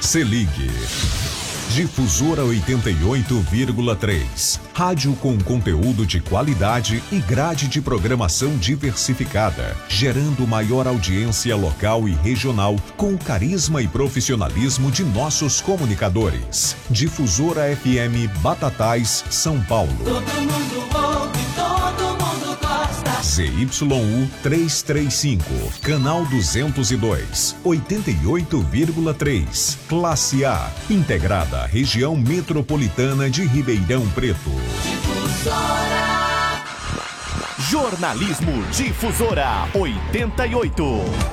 Se ligue. Difusora 88,3. Rádio com conteúdo de qualidade e grade de programação diversificada, gerando maior audiência local e regional com o carisma e profissionalismo de nossos comunicadores. Difusora FM Batatais, São Paulo. Todo mundo ouve, todo mundo gosta. ZYU 335, canal 202, 88,3. Classe A, integrada região metropolitana de Ribeirão Preto. Difusora. Jornalismo Difusora 88.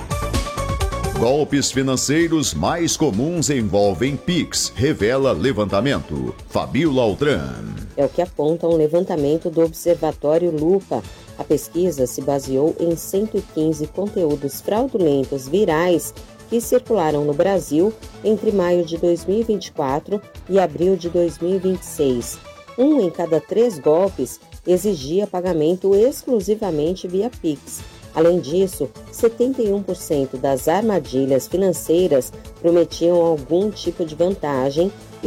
Golpes financeiros mais comuns envolvem Pix, revela levantamento. Fabiola Altran. É o que aponta um levantamento do Observatório Lupa. A pesquisa se baseou em 115 conteúdos fraudulentos virais que circularam no Brasil entre maio de 2024 e abril de 2026. 1 em cada 3 golpes exigia pagamento exclusivamente via Pix. Além disso, 71% das armadilhas financeiras prometiam algum tipo de vantagem e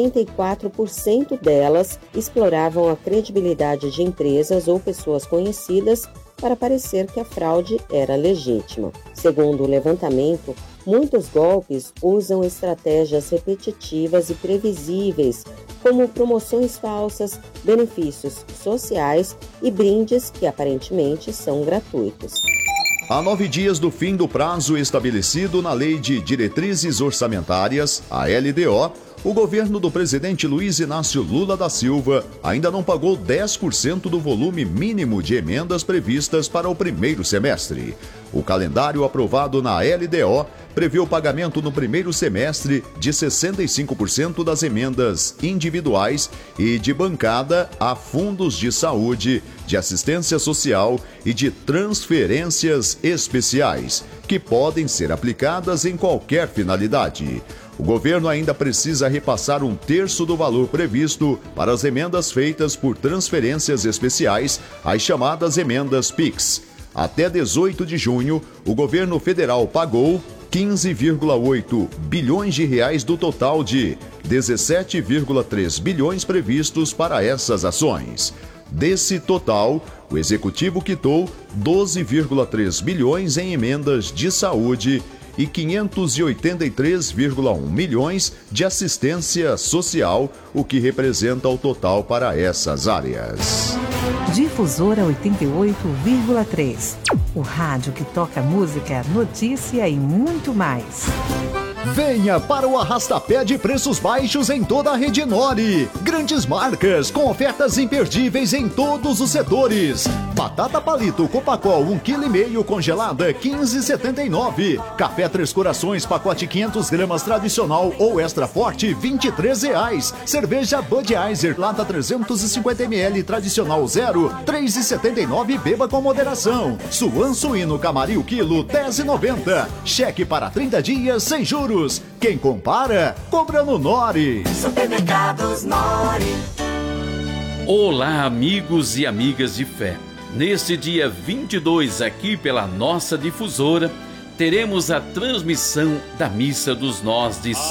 74% delas exploravam a credibilidade de empresas ou pessoas conhecidas para parecer que a fraude era legítima. Segundo o levantamento, muitos golpes usam estratégias repetitivas e previsíveis, como promoções falsas, benefícios sociais e brindes que aparentemente são gratuitos. A 9 dias do fim do prazo estabelecido na Lei de Diretrizes Orçamentárias, a LDO, o governo do presidente Luiz Inácio Lula da Silva ainda não pagou 10% do volume mínimo de emendas previstas para o primeiro semestre. O calendário aprovado na LDO prevê o pagamento no primeiro semestre de 65% das emendas individuais e de bancada a fundos de saúde, de assistência social e de transferências especiais, que podem ser aplicadas em qualquer finalidade. O governo ainda precisa repassar 1/3 do valor previsto para as emendas feitas por transferências especiais, as chamadas emendas PIX. Até 18 de junho, o governo federal pagou 15,8 bilhões de reais do total de 17,3 bilhões previstos para essas ações. Desse total, o executivo quitou 12,3 bilhões em emendas de saúde e 583,1 milhões de assistência social, o que representa o total para essas áreas. Difusora 88,3. O rádio que toca música, notícia e muito mais. Venha para o arrastapé de preços baixos em toda a rede Nori. Grandes marcas com ofertas imperdíveis em todos os setores. Batata palito Copacol 1,5 kg congelada 15,79. Café Três Corações pacote 500 gramas tradicional ou extra forte R$23. Cerveja Budweiser lata 350 ml tradicional 0 3,79. Beba com moderação. Suan suíno Camaril quilo 10,90. Cheque para 30 dias sem juros. Quem compara, compra no Nori. Supermercados Nori. Olá, amigos e amigas de fé. Neste dia 22, aqui pela nossa difusora, teremos a transmissão da Missa dos Nós de